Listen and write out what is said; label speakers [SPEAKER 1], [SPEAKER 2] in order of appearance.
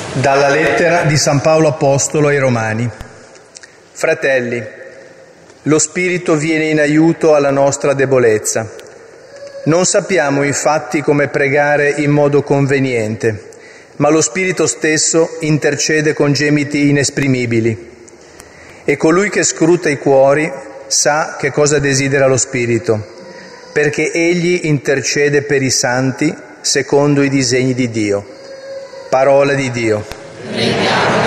[SPEAKER 1] Dalla lettera di San Paolo Apostolo ai Romani. Fratelli, lo Spirito viene in aiuto alla nostra debolezza. Non sappiamo infatti come pregare in modo conveniente, ma lo Spirito stesso intercede con gemiti inesprimibili. E colui che scruta i cuori sa che cosa desidera lo Spirito, perché egli intercede per i santi secondo i disegni di Dio. Parola di Dio.
[SPEAKER 2] Preghiamo.